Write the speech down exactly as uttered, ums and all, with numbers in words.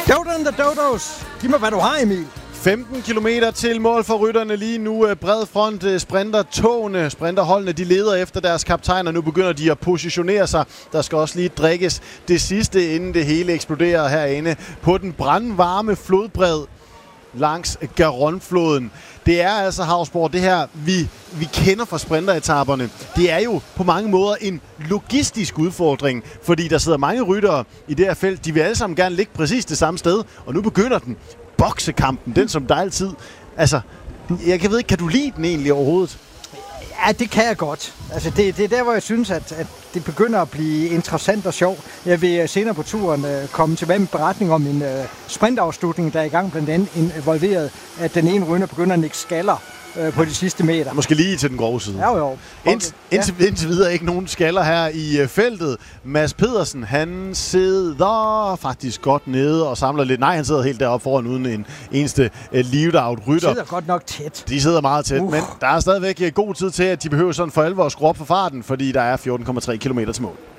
Dodo and the Dodos. Giv mig, hvad du har, Emil. femten kilometer til mål for rytterne lige nu. Bred front sprinter togene. Sprinterholdene, de leder efter deres kaptajner. Nu begynder de at positionere sig. Der skal også lige drikkes det sidste, inden det hele eksploderer herinde på den brandvarme flodbred langs Garonne-floden. Det er altså, Hausborg, det her, vi, vi kender fra sprinteretaperne. Det er jo på mange måder en logistisk udfordring, fordi der sidder mange ryttere i det her felt. De vil alle sammen gerne ligge præcis det samme sted, og nu begynder den. Boksekampen, den som der altid... Altså, jeg kan ved ikke, kan du lide den egentlig overhovedet? Ja, det kan jeg godt. Altså, det, det er der, hvor jeg synes, at, at det begynder at blive interessant og sjovt. Jeg vil senere på turen uh, komme tilbage med beretning om en uh, sprintafslutning, der er i gang, blandt andet involveret, at den ene rytter begynder at nikke skaller uh, på de sidste meter. Måske lige til den grove side. Ja, jo. Ind, indtil, ja. indtil videre ikke nogen skaller her i uh, feltet. Mads Pedersen, han sidder faktisk godt nede og samler lidt. Nej, han sidder helt deroppe foran uden en eneste uh, lead-out rytter. De sidder godt nok tæt. De sidder meget tæt, uh. men der er stadigvæk god tid til, at de behøver sådan for alvor at skrue op for farten, fordi der er fjorten komma tre kilometer til mål.